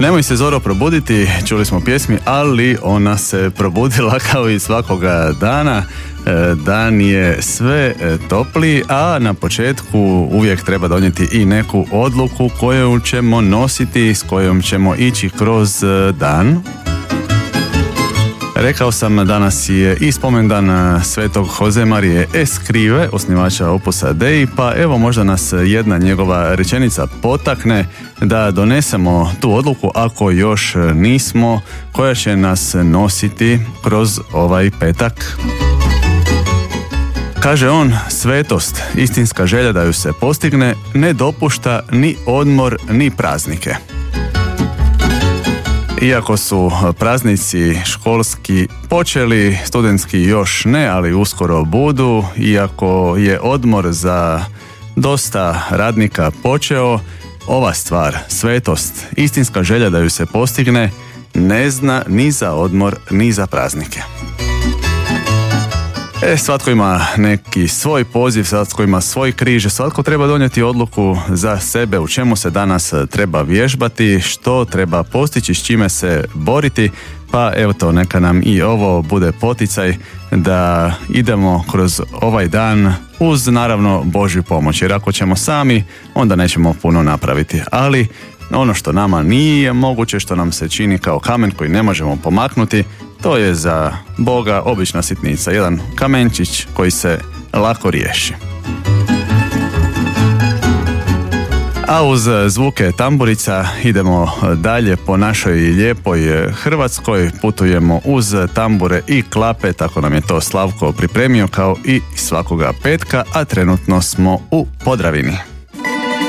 Nemoj se Zoro probuditi, čuli smo pjesmi, ali ona se probudila kao i svakoga dana. Dan je sve topliji, a na početku uvijek treba donijeti i neku odluku koju ćemo nositi, s kojom ćemo ići kroz dan. Rekao sam, danas je i spomendan svetog Josemarije Escrive, osnivača Opusa Dei, pa evo možda nas jedna njegova rečenica potakne da donesemo tu odluku, ako još nismo, koja će nas nositi kroz ovaj petak. Kaže on, svetost, istinska želja da ju se postigne, ne dopušta ni odmor ni praznike. Iako su praznici školski počeli, studentski još ne, ali uskoro budu, iako je odmor za dosta radnika počeo, ova stvar, svetost, istinska želja da ju se postigne, ne zna ni za odmor ni za praznike. Svatko ima neki svoj poziv, svatko ima svoj križ, svatko treba donijeti odluku za sebe u čemu se danas treba vježbati, što treba postići, s čime se boriti, pa evo to, neka nam i ovo bude poticaj da idemo kroz ovaj dan uz naravno Božju pomoć, jer ako ćemo sami, onda nećemo puno napraviti, ali ono što nama nije moguće, što nam se čini kao kamen koji ne možemo pomaknuti, to je za Boga obična sitnica, jedan kamenčić koji se lako riješi. A uz zvuke tamburica idemo dalje po našoj lijepoj Hrvatskoj, putujemo uz tambure i klape, tako nam je to Slavko pripremio kao i svakoga petka, a trenutno smo u Podravini.